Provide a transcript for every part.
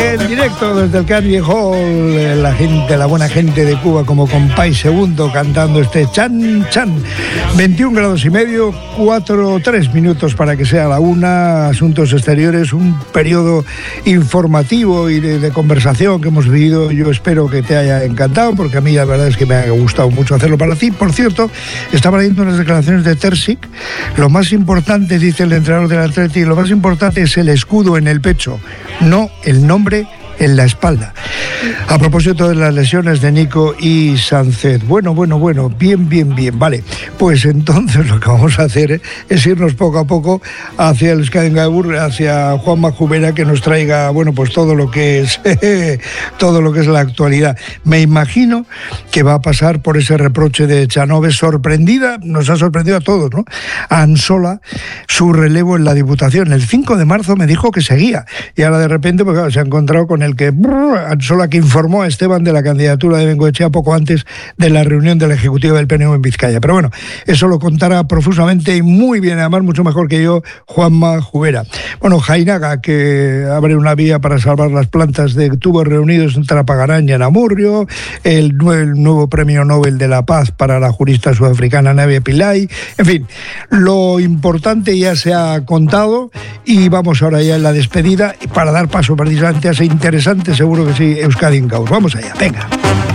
En directo desde el Carnegie Hall, la buena gente de Cuba como Compay Segundo cantando este Chan Chan. 21 grados y medio, 3 minutos para que sea la 1. Asuntos exteriores, un periodo informativo y de conversación que hemos vivido. Yo espero que te haya encantado, porque a mí la verdad es que me ha gustado mucho hacerlo para ti. Por cierto, estaba leyendo unas declaraciones de Terzic. Lo más importante, dice el entrenador del Atleti, lo más importante es el escudo en el pecho, no el nombre en la espalda. A propósito de las lesiones de Nico y Sánchez. Bueno, bien. Vale, pues entonces lo que vamos a hacer es irnos poco a poco hacia el Scangaur, hacia Juanma Jubera, que nos traiga, bueno, pues todo lo que es la actualidad. Me imagino que va a pasar por ese reproche de Echanove. Sorprendida, nos ha sorprendido a todos, ¿no? A Ansola, su relevo en la Diputación. El 5 de marzo me dijo que seguía, y ahora de repente pues, claro, se ha encontrado con el que Ansola, que informó a Esteban de la candidatura de Bengoechea poco antes de la reunión del Ejecutivo del PNV en Vizcaya. Pero bueno, eso lo contará profusamente y muy bien, además mucho mejor que yo, Juanma Jubera. Bueno, Jainaga, que abre una vía para salvar las plantas de tubos reunidos en Trapagaran y en Amurrio, el nuevo premio Nobel de la Paz para la jurista sudafricana Nadia Pillay. En fin, lo importante ya se ha contado y vamos ahora ya en la despedida para dar paso precisamente a ese interesante, seguro que sí, Euskadi en Gaur. Vamos allá, venga.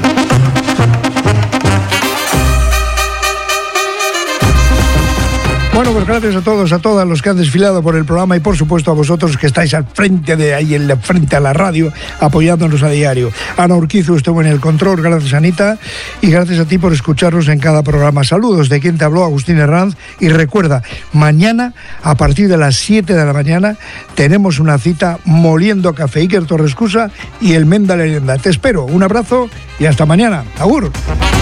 Bueno, pues gracias a todos, a todas los que han desfilado por el programa y por supuesto a vosotros que estáis al frente de ahí, en la frente a la radio, apoyándonos a diario. Ana Urquizu estuvo en el control, gracias Anita, y gracias a ti por escucharnos en cada programa. Saludos de quien te habló, Agustín Herranz, y recuerda, mañana a partir de las 7 de la mañana tenemos una cita moliendo café. Iker Torrescusa y el Menda Leyenda. Te espero, un abrazo y hasta mañana. Agur.